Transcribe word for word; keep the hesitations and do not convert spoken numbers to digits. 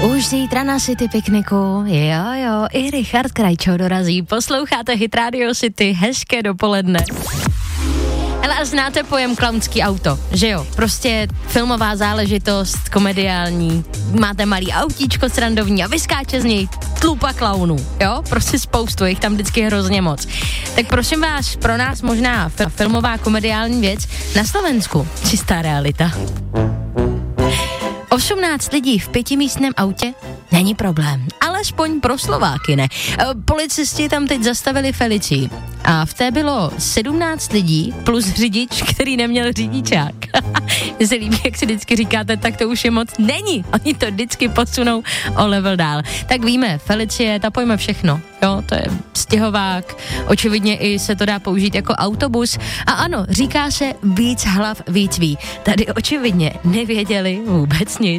Už zítra na City pikniku, jo jo, i Richard Krajčo dorazí. Posloucháte Hit Radio City, hezké dopoledne. Hele, a znáte pojem klaunský auto, že jo? Prostě filmová záležitost, komediální, máte malý autíčko srandovní a vyskáče z něj tlupa klaunů, jo? Prostě spoustu, jich tam vždycky hrozně moc. Tak prosím vás, pro nás možná filmová komediální věc, na Slovensku čistá realita. osmnáct lidí v pětimístném autě není problém, alespoň pro Slováky ne. Policisti tam teď zastavili Felicii a v té bylo sedmnáct lidí plus řidič, který neměl řidičák. Mně se líbí, jak si vždycky říkáte, tak to už je moc. Není, oni to vždycky posunou o level dál. Tak víme, Felicie, tapujeme všechno, jo, to je stěhovák, očividně i se to dá použít jako autobus a ano, říká se víc hlav víc ví. Tady očividně nevěděli vůbec nic.